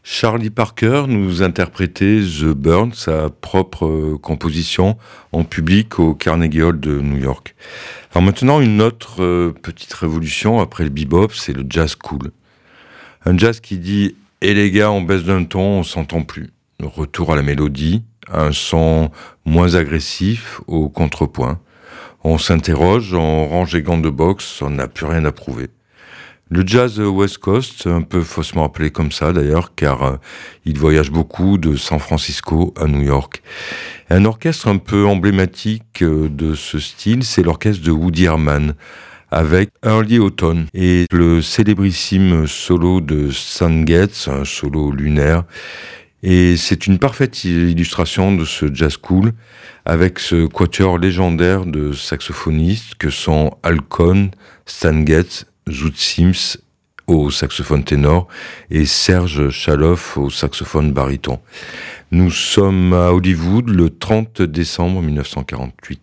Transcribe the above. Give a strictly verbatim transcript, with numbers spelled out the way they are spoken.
Charlie Parker nous interprétait The Burn, sa propre euh, composition, en public au Carnegie Hall de New York. Alors maintenant, une autre euh, petite révolution après le bebop, c'est le jazz cool. Un jazz qui dit « Eh les gars, on baisse d'un ton, on s'entend plus ». Retour à la mélodie, à un son moins agressif, au contrepoint. On s'interroge, on range les gants de boxe, on n'a plus rien à prouver. Le jazz West Coast, un peu faussement appelé comme ça d'ailleurs, car euh, il voyage beaucoup de San Francisco à New York. Un orchestre un peu emblématique euh, de ce style, c'est l'orchestre de Woody Herman, avec Early Autumn et le célébrissime solo de Stan Getz, un solo lunaire. Et c'est une parfaite illustration de ce jazz cool, avec ce quatuor légendaire de saxophonistes que sont Al Cohn, Stan Getz, Zoot Sims au saxophone ténor et Serge Chaloff au saxophone baryton. Nous sommes à Hollywood le trente décembre mille neuf cent quarante-huit.